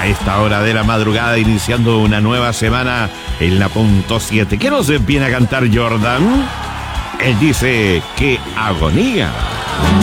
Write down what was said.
A esta hora de la madrugada, iniciando una nueva semana en la punto 7. ¿Qué nos viene a cantar Jordan? Él dice, ¡qué agonía!